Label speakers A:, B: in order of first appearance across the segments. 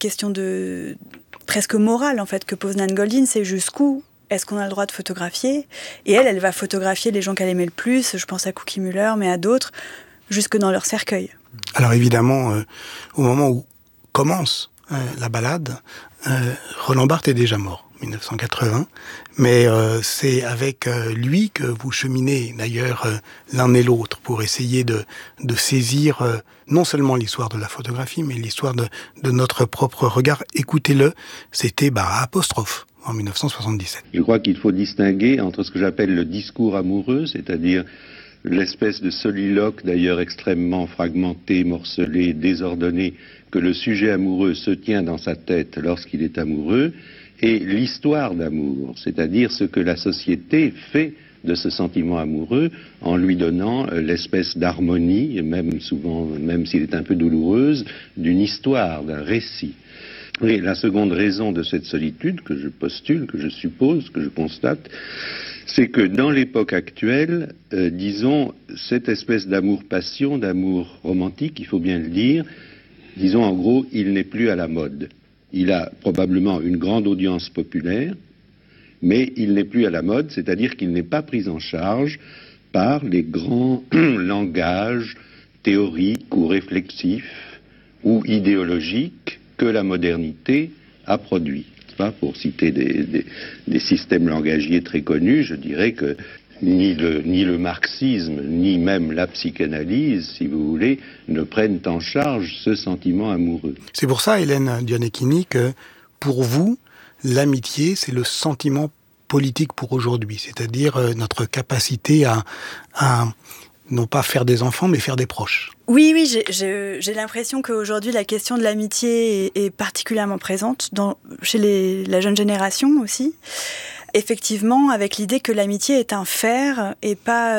A: question de presque morale en fait que pose Nan Goldin, c'est jusqu'où est-ce qu'on a le droit de photographier ? Et elle va photographier les gens qu'elle aimait le plus, je pense à Cookie Muller, mais à d'autres, jusque dans leur cercueil.
B: Alors évidemment, au moment où commence la balade, Roland Barthes est déjà mort, 1980, mais c'est avec lui que vous cheminez d'ailleurs l'un et l'autre pour essayer de saisir non seulement l'histoire de la photographie, mais l'histoire de notre propre regard. Écoutez-le, c'était Apostrophe en 1977.
C: Je crois qu'il faut distinguer entre ce que j'appelle le discours amoureux, c'est-à-dire l'espèce de soliloque d'ailleurs extrêmement fragmenté, morcelé, désordonné, que le sujet amoureux se tient dans sa tête lorsqu'il est amoureux, et l'histoire d'amour, c'est-à-dire ce que la société fait de ce sentiment amoureux en lui donnant l'espèce d'harmonie, même souvent, même s'il est un peu douloureuse, d'une histoire, d'un récit. Et la seconde raison de cette solitude que je postule, que je suppose, que je constate, c'est que dans l'époque actuelle, disons, cette espèce d'amour-passion, d'amour romantique, il faut bien le dire, disons en gros, il n'est plus à la mode. Il a probablement une grande audience populaire, mais il n'est plus à la mode, c'est-à-dire qu'il n'est pas pris en charge par les grands langages théoriques ou réflexifs ou idéologiques que la modernité a produits. Pour citer des systèmes langagiers très connus, je dirais que ni le marxisme, ni même la psychanalyse, si vous voulez, ne prennent en charge ce sentiment amoureux.
B: C'est pour ça, Hélène Dionecchini, que pour vous, l'amitié, c'est le sentiment politique pour aujourd'hui, c'est-à-dire notre capacité à non pas faire des enfants, mais faire des proches.
A: Oui, j'ai l'impression qu'aujourd'hui, la question de l'amitié est particulièrement présente chez la jeune génération aussi. Effectivement, avec l'idée que l'amitié est un faire et pas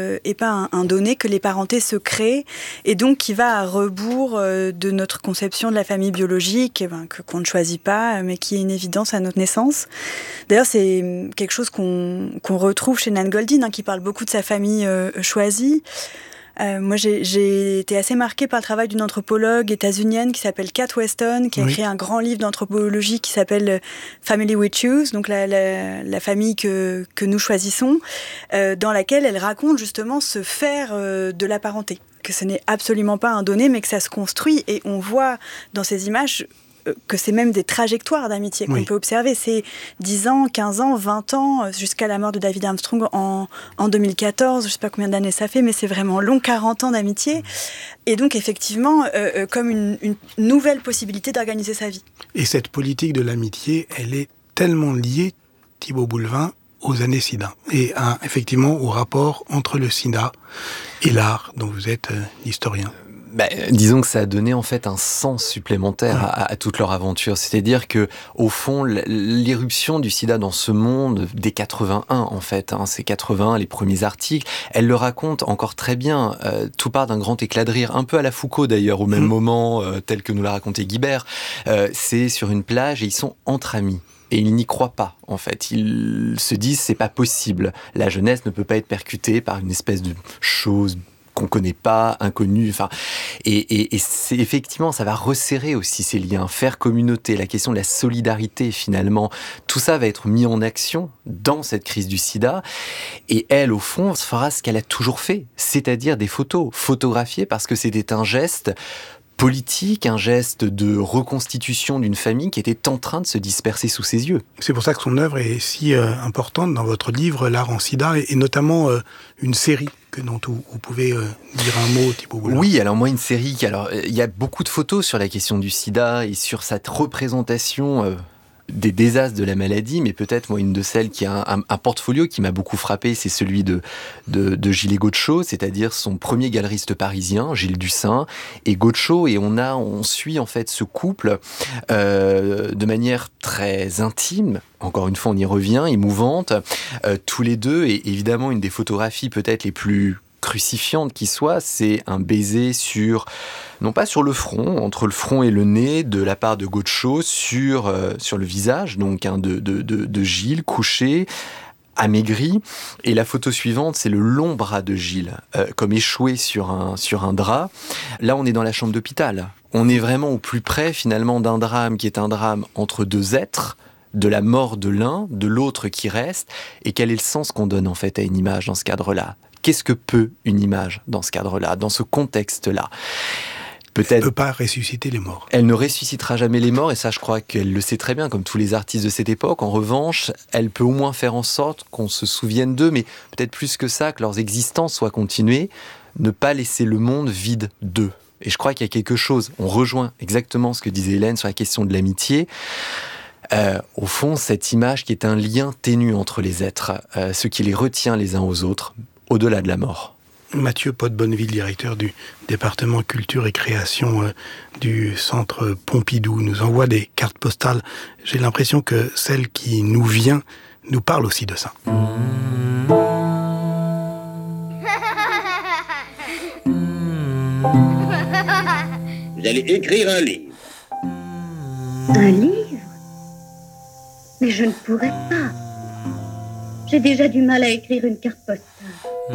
A: un donné, que les parentés se créent, et donc qui va à rebours de notre conception de la famille biologique, qu'on ne choisit pas, mais qui est une évidence à notre naissance. D'ailleurs, c'est quelque chose qu'on retrouve chez Nan Goldin, qui parle beaucoup de sa famille choisie. Moi, j'ai été assez marquée par le travail d'une anthropologue états-unienne qui s'appelle Kat Weston, qui a écrit un grand livre d'anthropologie qui s'appelle Family We Choose, donc la famille que nous choisissons, dans laquelle elle raconte justement ce faire de la parenté, que ce n'est absolument pas un donné, mais que ça se construit, et on voit dans ces images que c'est même des trajectoires d'amitié qu'on peut observer. C'est 10 ans, 15 ans, 20 ans, jusqu'à la mort de David Armstrong en 2014. Je ne sais pas combien d'années ça fait, mais c'est vraiment long, 40 ans d'amitié. Et donc, effectivement, comme une nouvelle possibilité d'organiser sa vie.
B: Et cette politique de l'amitié, elle est tellement liée, Thibaut Boulevin, aux années SIDA. Et effectivement, au rapport entre le SIDA et l'art, dont vous êtes historien.
D: Disons que ça a donné en fait un sens supplémentaire à toute leur aventure. C'est-à-dire que, au fond, l'irruption du sida dans ce monde dès 81, en fait, c'est 81, les premiers articles, elle le raconte encore très bien. Tout part d'un grand éclat de rire, un peu à la Foucault d'ailleurs, au même moment, tel que nous l'a raconté Guibert. C'est sur une plage et ils sont entre amis. Et ils n'y croient pas, en fait. Ils se disent, c'est pas possible. La jeunesse ne peut pas être percutée par une espèce de chose qu'on connaît pas, inconnu, et c'est effectivement, ça va resserrer aussi ces liens, faire communauté, la question de la solidarité finalement, tout ça va être mis en action dans cette crise du sida, et elle, au fond, fera ce qu'elle a toujours fait, c'est-à-dire des photos, photographier, parce que c'était un geste politique, un geste de reconstitution d'une famille qui était en train de se disperser sous ses yeux.
B: C'est pour ça que son œuvre est si importante dans votre livre, L'art en sida, et notamment une série dont vous pouvez dire un mot, Thibaut Boulevin.
D: Oui, alors moi, une série, il y a beaucoup de photos sur la question du sida et sur cette représentation des désastres de la maladie, mais peut-être moi une de celles qui a un portfolio qui m'a beaucoup frappé, c'est celui de Gilles et Gaucho, c'est-à-dire son premier galeriste parisien, Gilles Dussin et Gaucho, et on suit en fait ce couple de manière très intime. Encore une fois, on y revient, émouvante, tous les deux, et évidemment une des photographies peut-être les plus crucifiante qui soit, c'est un baiser non pas sur le front, entre le front et le nez, de la part de Gaucho, sur le visage, donc de Gilles, couché, amaigri. Et la photo suivante, c'est le long bras de Gilles, comme échoué sur un drap. Là, on est dans la chambre d'hôpital. On est vraiment au plus près finalement d'un drame qui est un drame entre deux êtres, de la mort de l'un, de l'autre qui reste, et quel est le sens qu'on donne en fait à une image dans ce cadre-là ? Qu'est-ce que peut une image dans ce cadre-là, dans ce contexte-là ?
B: Elle ne peut pas ressusciter les morts.
D: Elle ne ressuscitera jamais les morts, et ça je crois qu'elle le sait très bien, comme tous les artistes de cette époque. En revanche, elle peut au moins faire en sorte qu'on se souvienne d'eux, mais peut-être plus que ça, que leurs existences soient continuées, ne pas laisser le monde vide d'eux. Et je crois qu'il y a quelque chose, on rejoint exactement ce que disait Hélène sur la question de l'amitié. Au fond, cette image qui est un lien ténu entre les êtres, ce qui les retient les uns aux autres, au-delà de la mort.
B: Mathieu Pot-Bonneville, directeur du département culture et création du centre Pompidou, nous envoie des cartes postales. J'ai l'impression que celle qui nous vient nous parle aussi de ça.
E: Vous allez écrire un livre.
F: Un livre ? Mais je ne pourrais pas. J'ai déjà du mal à écrire une carte postale.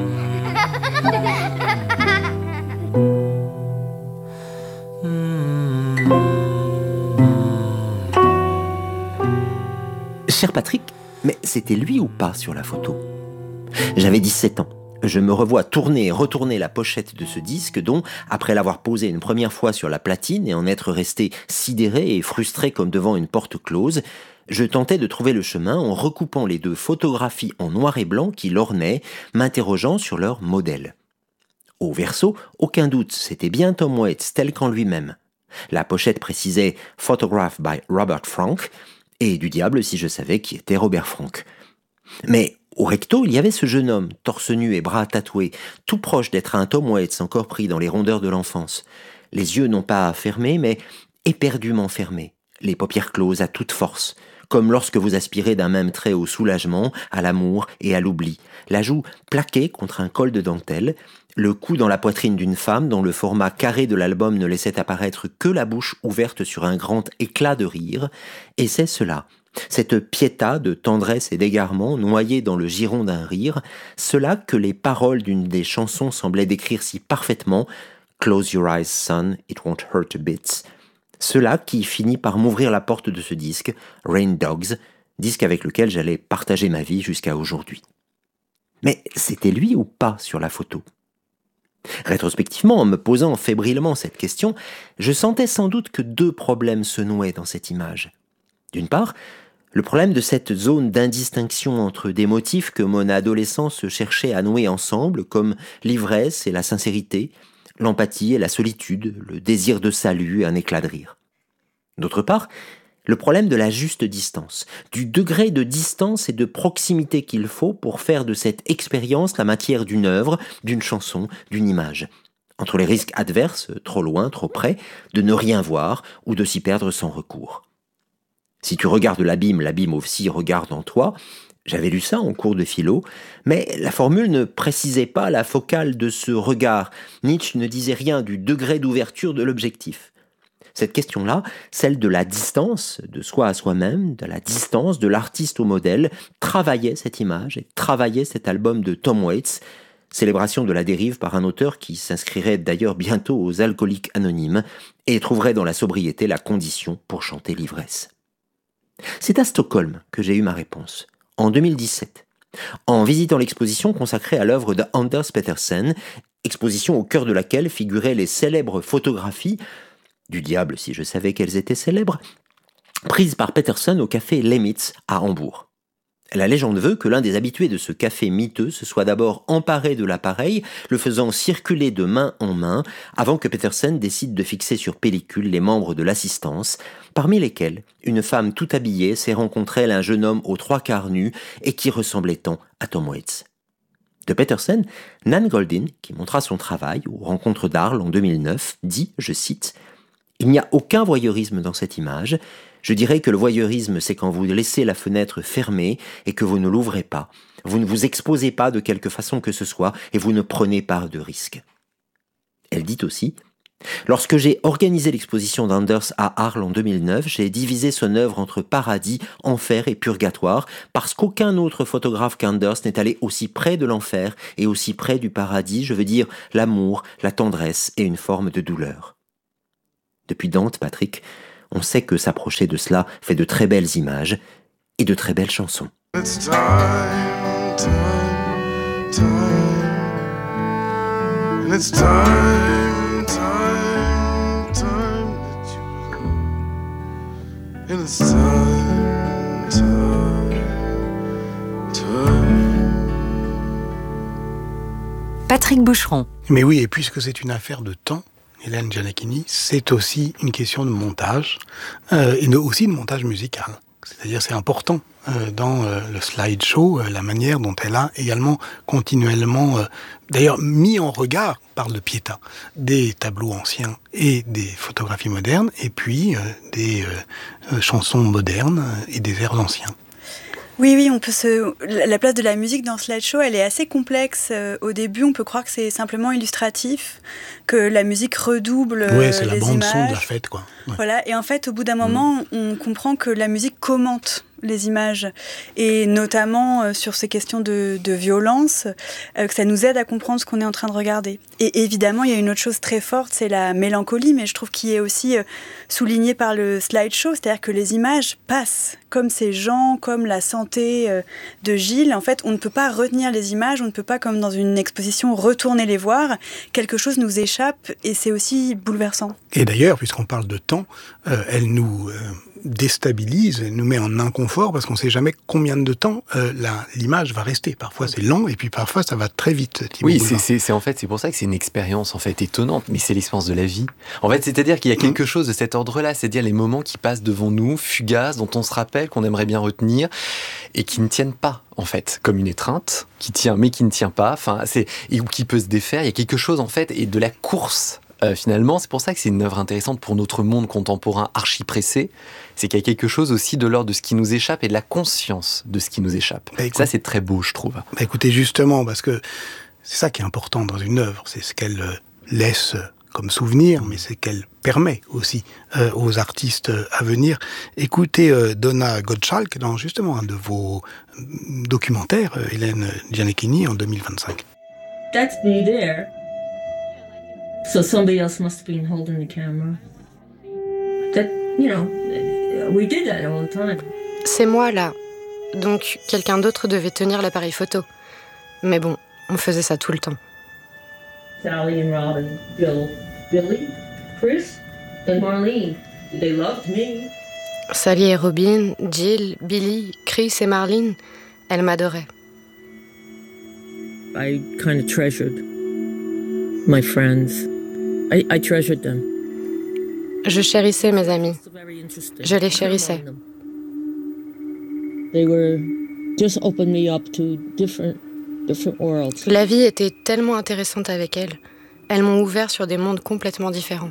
G: Cher Patrick, mais c'était lui ou pas sur la photo ? J'avais 17 ans. Je me revois tourner et retourner la pochette de ce disque dont, après l'avoir posé une première fois sur la platine et en être resté sidéré et frustré comme devant une porte close, je tentais de trouver le chemin en recoupant les deux photographies en noir et blanc qui l'ornaient, m'interrogeant sur leur modèle. Au verso, aucun doute, c'était bien Tom Waits tel qu'en lui-même. La pochette précisait « Photographed by Robert Frank » et du diable si je savais qui était Robert Frank. Mais au recto, il y avait ce jeune homme, torse nu et bras tatoués, tout proche d'être un Tom Waits encore pris dans les rondeurs de l'enfance. Les yeux non pas fermés, mais éperdument fermés, les paupières closes à toute force, comme lorsque vous aspirez d'un même trait au soulagement, à l'amour et à l'oubli, la joue plaquée contre un col de dentelle, le cou dans la poitrine d'une femme dont le format carré de l'album ne laissait apparaître que la bouche ouverte sur un grand éclat de rire, et c'est cela, cette piéta de tendresse et d'égarement noyée dans le giron d'un rire, cela que les paroles d'une des chansons semblaient décrire si parfaitement, « Close your eyes, son, it won't hurt a bit », cela qui finit par m'ouvrir la porte de ce disque, Rain Dogs, disque avec lequel j'allais partager ma vie jusqu'à aujourd'hui. Mais c'était lui ou pas sur la photo ? Rétrospectivement, en me posant fébrilement cette question, je sentais sans doute que deux problèmes se nouaient dans cette image. D'une part, le problème de cette zone d'indistinction entre des motifs que mon adolescence cherchait à nouer ensemble, comme l'ivresse et la sincérité, l'empathie et la solitude, le désir de salut et un éclat de rire. D'autre part, le problème de la juste distance, du degré de distance et de proximité qu'il faut pour faire de cette expérience la matière d'une œuvre, d'une chanson, d'une image. Entre les risques adverses, trop loin, trop près, de ne rien voir ou de s'y perdre sans recours. Si tu regardes l'abîme aussi regarde en toi. J'avais lu ça en cours de philo, mais la formule ne précisait pas la focale de ce regard. Nietzsche ne disait rien du degré d'ouverture de l'objectif. Cette question-là, celle de la distance, de soi à soi-même, de la distance de l'artiste au modèle, travaillait cette image et travaillait cet album de Tom Waits, célébration de la dérive par un auteur qui s'inscrirait d'ailleurs bientôt aux alcooliques anonymes et trouverait dans la sobriété la condition pour chanter l'ivresse. C'est à Stockholm que j'ai eu ma réponse. En 2017, en visitant l'exposition consacrée à l'œuvre de Anders Petersen, exposition au cœur de laquelle figuraient les célèbres photographies, du diable si je savais qu'elles étaient célèbres, prises par Petersen au café Lemitz à Hambourg. La légende veut que l'un des habitués de ce café miteux se soit d'abord emparé de l'appareil, le faisant circuler de main en main, avant que Petersen décide de fixer sur pellicule les membres de l'assistance, parmi lesquels une femme tout habillée s'est rencontrée un jeune homme aux trois quarts nu et qui ressemblait tant à Tom Waits. De Petersen, Nan Goldin, qui montra son travail aux Rencontres d'Arles en 2009, dit, je cite, « Il n'y a aucun voyeurisme dans cette image. Je dirais que le voyeurisme, c'est quand vous laissez la fenêtre fermée et que vous ne l'ouvrez pas. Vous ne vous exposez pas de quelque façon que ce soit et vous ne prenez pas de risque. » Elle dit aussi « Lorsque j'ai organisé l'exposition d'Anders à Arles en 2009, j'ai divisé son œuvre entre paradis, enfer et purgatoire parce qu'aucun autre photographe qu'Anders n'est allé aussi près de l'enfer et aussi près du paradis, je veux dire l'amour, la tendresse et une forme de douleur. » Depuis Dante, Patrick, on sait que s'approcher de cela fait de très belles images et de très belles chansons.
H: It's time, time, time. And it's time, time, time that you love. And it's time, time, time.
I: Patrick Boucheron.
B: Mais oui, et puisque c'est une affaire de temps, Hélène Gianecchini, c'est aussi une question de montage, et aussi de montage musical. C'est-à-dire c'est important dans le slideshow, la manière dont elle a également continuellement, d'ailleurs mis en regard, on parle de Pietà, des tableaux anciens et des photographies modernes, et puis des chansons modernes et des airs anciens.
A: Oui, la place de la musique dans Slideshow, elle est assez complexe. Au début, on peut croire que c'est simplement illustratif, que la musique redouble les images.
B: Oui, c'est la bande-son de la fête, quoi. Ouais.
A: Voilà, et en fait, au bout d'un moment, on comprend que la musique commente les images, et notamment sur ces questions de violence, que ça nous aide à comprendre ce qu'on est en train de regarder. Et évidemment, il y a une autre chose très forte, c'est la mélancolie, mais je trouve qu'il est aussi souligné par le slideshow, c'est-à-dire que les images passent, comme ces gens, comme la santé de Gilles. En fait, on ne peut pas retenir les images, on ne peut pas, comme dans une exposition, retourner les voir. Quelque chose nous échappe, et c'est aussi bouleversant.
B: Et d'ailleurs, puisqu'on parle de temps, elle nous déstabilise, elle nous met en inconfort parce qu'on ne sait jamais combien de temps l'image va rester. Parfois c'est lent et puis parfois ça va très vite.
D: Oui, c'est pour ça que c'est une expérience en fait étonnante, mais c'est l'expérience de la vie. En fait, c'est-à-dire qu'il y a quelque chose de cet ordre-là, c'est-à-dire les moments qui passent devant nous, fugaces, dont on se rappelle, qu'on aimerait bien retenir et qui ne tiennent pas. En fait, comme une étreinte qui tient mais qui ne tient pas, ou qui peut se défaire. Il y a quelque chose en fait et de la course. Finalement, c'est pour ça que c'est une œuvre intéressante pour notre monde contemporain archi-pressé, c'est qu'il y a quelque chose aussi de l'ordre de ce qui nous échappe et de la conscience de ce qui nous échappe. Ça, c'est très beau, je trouve.
B: Écoutez, justement, parce que c'est ça qui est important dans une œuvre, c'est ce qu'elle laisse comme souvenir, mais c'est qu'elle permet aussi aux artistes à venir. Écoutez Donna Gottschalk dans justement un de vos documentaires, Hélène Gianecchini, en 2025.
J: That's me there. So somebody else must have been holding the camera. That, we did that all the time.
K: C'est moi là. Donc quelqu'un d'autre devait tenir l'appareil photo. Mais bon, on faisait ça tout le temps.
J: Sally and Robin, Bill, Billy, Chris, and Marlene. They loved me.
K: Sally et Robin, Jill, Billy, Chris et Marlene, elles m'adoraient.
J: I kind of treasured my friends. I treasured them.
K: Je chérissais mes amis. Je les chérissais.
J: They were just opened me up to different worlds.
K: La vie était tellement intéressante avec elles. Elles m'ont ouvert sur des mondes complètement différents.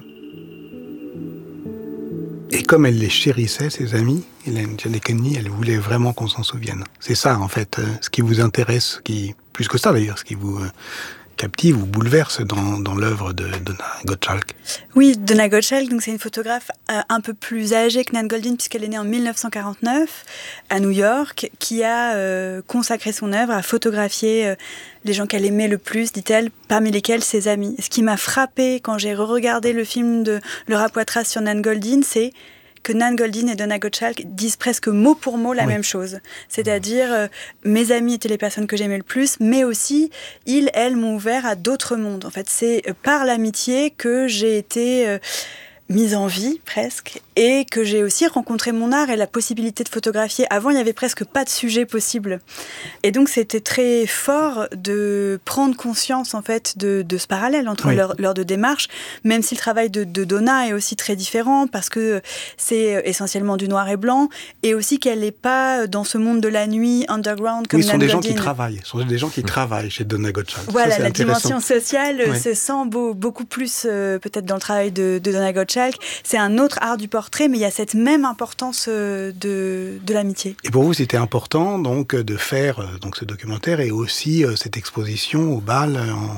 B: Et comme elle les chérissait, ses amis, Hélène Gianecchini, elle voulait vraiment qu'on s'en souvienne. C'est ça, en fait, ce qui vous intéresse, plus que ça d'ailleurs, ce qui vous captive ou bouleverse dans l'œuvre de Donna Gottschalk.
A: Oui, Donna Gottschalk, donc c'est une photographe un peu plus âgée que Nan Goldin, puisqu'elle est née en 1949 à New York, qui a consacré son œuvre à photographier les gens qu'elle aimait le plus, dit-elle, parmi lesquels ses amis. Ce qui m'a frappée quand j'ai re-regardé le film de Laura Poitras sur Nan Goldin, c'est que Nan Goldin et Donna Gottschalk disent presque mot pour mot la même chose. C'est-à-dire, mes amis étaient les personnes que j'aimais le plus, mais aussi, elles m'ont ouvert à d'autres mondes. En fait, c'est par l'amitié que j'ai été mise en vie, presque, et que j'ai aussi rencontré mon art et la possibilité de photographier. Avant, il n'y avait presque pas de sujet possible. Et donc, c'était très fort de prendre conscience, en fait, de ce parallèle entre leurs deux démarches, même si le travail de Donna est aussi très différent, parce que c'est essentiellement du noir et blanc, et aussi qu'elle n'est pas dans ce monde de la nuit, underground, comme Nan Goldin.
B: Ce sont des gens qui travaillent. Ce sont des gens qui travaillent chez Donna Gottschalk.
A: Voilà, la dimension sociale se sent beaucoup plus, peut-être, dans le travail de Donna Gottschalk. C'est un autre art du portrait, mais il y a cette même importance de l'amitié.
B: Et pour vous, c'était important donc de faire ce documentaire et aussi cette exposition au BAL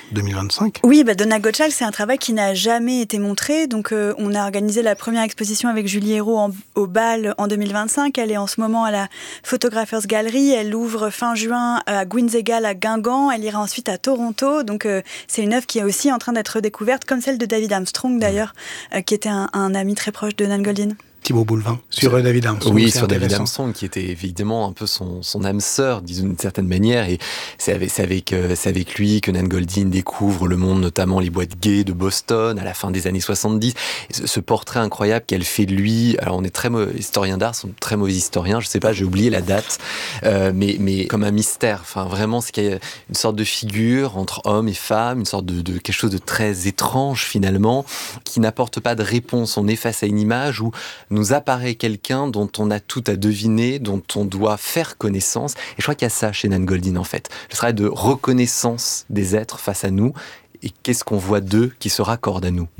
B: 2025.
A: Oui, Donna Gottschalk, c'est un travail qui n'a jamais été montré. Donc, on a organisé la première exposition avec Julie Hérault au BAL en 2025. Elle est en ce moment à la Photographers Gallery. Elle ouvre fin juin à Gwynsegal à Guingamp. Elle ira ensuite à Toronto. Donc, c'est une œuvre qui est aussi en train d'être découverte, comme celle de David Armstrong d'ailleurs, qui était un ami très proche de Nan Goldin.
B: Thibaut Boulevin, sur David Armstrong.
D: Oui, sur David Armstrong, qui était évidemment un peu son âme sœur, disons d'une certaine manière, et c'est avec lui que Nan Goldin découvre le monde, notamment les boîtes gays de Boston, à la fin des années 70. Et ce portrait incroyable qu'elle fait de lui, alors on est très mauvais historien d'art, sont très mauvais historiens, je sais pas, j'ai oublié la date, mais comme un mystère, enfin vraiment, c'est qu'il y a une sorte de figure entre homme et femme, une sorte de quelque chose de très étrange finalement, qui n'apporte pas de réponse. On est face à une image où nous apparaît quelqu'un dont on a tout à deviner, dont on doit faire connaissance. Et je crois qu'il y a ça chez Nan Goldin, en fait. Le travail de reconnaissance des êtres face à nous. Et qu'est-ce qu'on voit d'eux qui se raccordent à nous ?